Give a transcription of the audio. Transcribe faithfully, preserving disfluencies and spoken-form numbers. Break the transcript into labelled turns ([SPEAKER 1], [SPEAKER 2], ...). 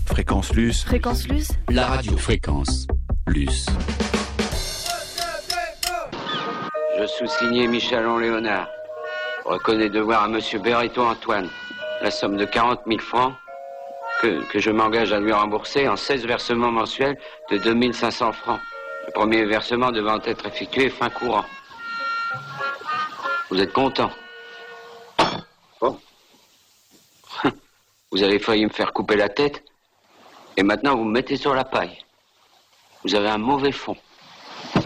[SPEAKER 1] Fréquence Luce.
[SPEAKER 2] Fréquence Luce.
[SPEAKER 3] La radio Fréquence Luce.
[SPEAKER 4] Je sous-signais Michelon Léonard. Reconnais devoir à monsieur Berito Antoine la somme de quarante mille francs que, que je m'engage à lui rembourser en seize versements mensuels de deux mille cinq cents francs. Le premier versement devant être effectué fin courant. Vous êtes content? Bon. Vous avez failli me faire couper la tête et maintenant vous me mettez sur la paille. Vous avez un mauvais fond.